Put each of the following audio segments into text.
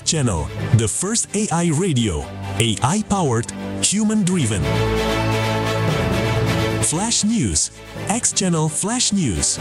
Channel, the first AI radio, AI-powered, human-driven. Flash News, X Channel Flash News.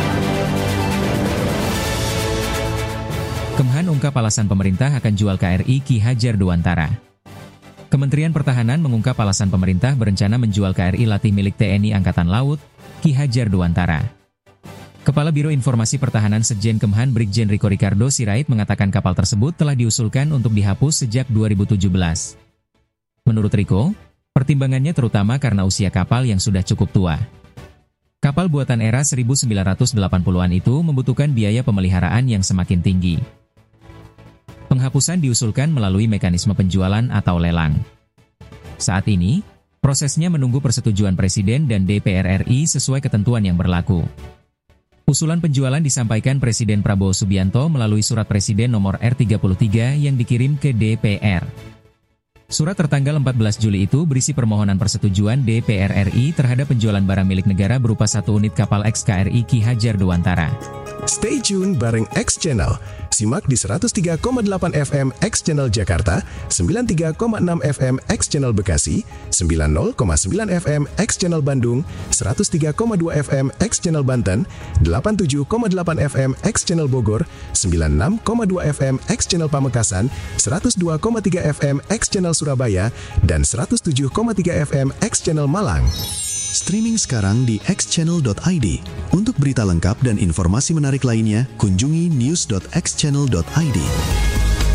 Kemhan ungkap alasan pemerintah akan jual KRI Ki Hajar Dewantara. Kementerian Pertahanan mengungkap alasan pemerintah berencana menjual KRI latih milik TNI Angkatan Laut, Ki Hajar Dewantara. Kepala Biro Informasi Pertahanan Sekjen Kemhan Brigjen Riko Ricardo Sirait mengatakan kapal tersebut telah diusulkan untuk dihapus sejak 2017. Menurut Riko, pertimbangannya terutama karena usia kapal yang sudah cukup tua. Kapal buatan era 1980-an itu membutuhkan biaya pemeliharaan yang semakin tinggi. Penghapusan diusulkan melalui mekanisme penjualan atau lelang. Saat ini, prosesnya menunggu persetujuan Presiden dan DPR RI sesuai ketentuan yang berlaku. Usulan penjualan disampaikan Presiden Prabowo Subianto melalui Surat Presiden nomor R33 yang dikirim ke DPR. Surat tertanggal 14 Juli itu berisi permohonan persetujuan DPR RI terhadap penjualan barang milik negara berupa 1 unit kapal XKRI Ki Hajar Dewantara. Stay tune bareng X Channel. Simak di 103,8 FM X Channel Jakarta, 93,6 FM X Channel Bekasi, 90,9 FM X Channel Bandung, 103,2 FM X Channel Banten, 87,8 FM X Channel Bogor, 96,2 FM X Channel Pamekasan, 102,3 FM X Channel Surabaya, dan 107,3 FM X Channel Malang. Streaming sekarang di xchannel.id. Untuk berita lengkap dan informasi menarik lainnya, kunjungi news.xchannel.id.